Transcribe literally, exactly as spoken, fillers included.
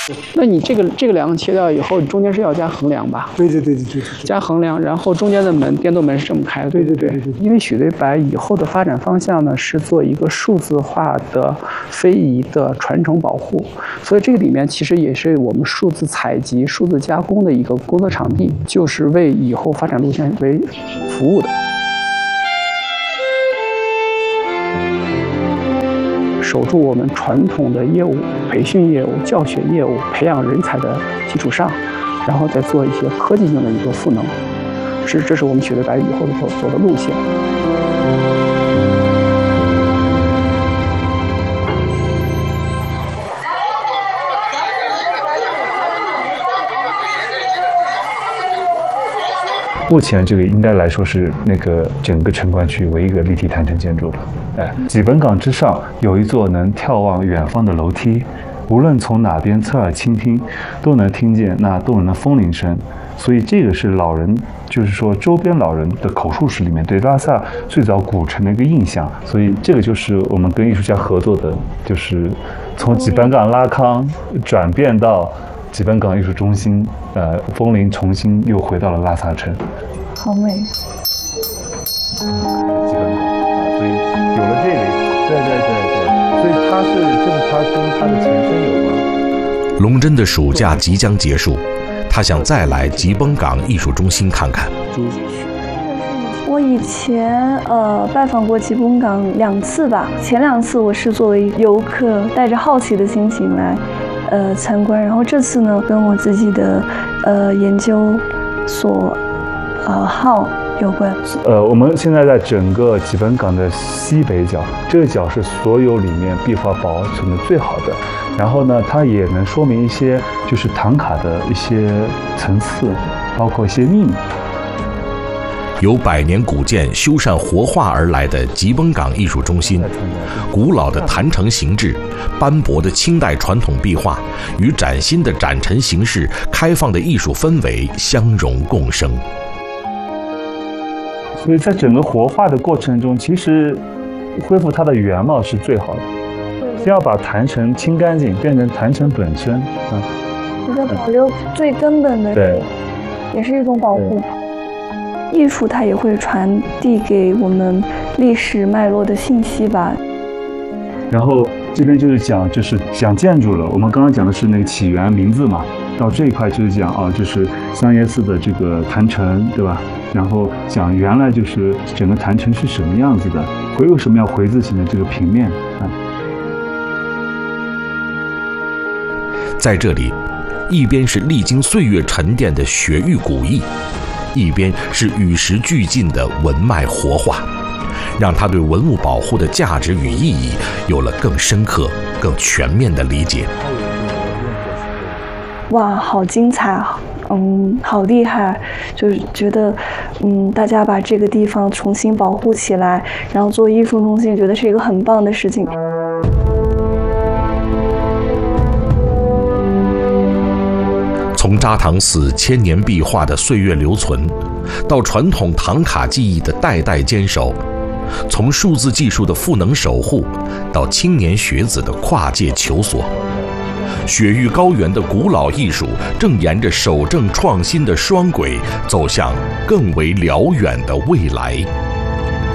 那你这个这个梁切掉以后，你中间是要加横梁吧？ 对对对对对， 加横梁，然后中间的门电动门是这么开的。 对对对对对。 因为许堆白以后的发展方向呢是做一个数字化的非遗的传承保护，所以这个里面其实也是我们数字采集、数字加工的一个工作场地，就是为以后发展路线为服务的。守住我们传统的业务、培训业务、教学业务、培养人才的基础上，然后再做一些科技性的一个赋能，是这是我们许堆白以后的走走的路线。 目前这个应该来说是那个整个城关区唯一一个立体坛城建筑了。哎，几本港之上有一座能眺望远方的楼梯，无论从哪边侧耳倾听，都能听见那动人的风铃声。所以这个是老人，就是说周边老人的口述史里面对拉萨最早古城的一个印象。所以这个就是我们跟艺术家合作的，就是从几本港拉康转变到几本港艺术中心，呃，风铃重新又回到了拉萨城。 好美。 几本港啊，所以有了这里，对对对对，所以它是这是它跟它的前身有关。 龙真的暑假即将结束，他想再来吉崩港艺术中心看看。 我以前呃拜访过吉崩港两次吧，前两次我是作为游客，带着好奇的心情来呃参观，然后这次呢跟我自己的呃研究所呃号有关。 呃，我们现在在整个吉本港的西北角，这个角是所有里面壁画保存的最好的。然后呢，它也能说明一些就是唐卡的一些层次，包括一些秘密。 由百年古建修缮活化而来的吉崩港艺术中心，古老的坛城形制、斑驳的清代传统壁画与崭新的展陈形式、开放的艺术氛围相融共生。 所以在整个活化的过程中，其实恢复它的原貌是最好的。先要把坛城清干净，变成坛城本身啊。 你在保留最根本的， 对， 也是一种保护。艺术它也会传递给我们历史脉络的信息吧。 然后这边就是讲，就是讲建筑了。我们刚刚讲的是那个起源名字嘛，到这一块就是讲啊，就是桑耶寺的这个坛城，对吧？然后讲原来就是整个坛城是什么样子的，回为什么要回字形的这个平面啊。 在这里，一边是历经岁月沉淀的雪域古意，一边是与时俱进的文脉活化，让他对文物保护的价值与意义有了更深刻、更全面的理解。 哇，好精彩，嗯，好厉害！就是觉得，嗯，大家把这个地方重新保护起来，然后做艺术中心，觉得是一个很棒的事情。 从扎唐寺千年壁画的岁月留存，到传统唐卡技艺的代代坚守，从数字技术的赋能守护，到青年学子的跨界求索，雪域高原的古老艺术正沿着守正创新的双轨，走向更为辽远的未来。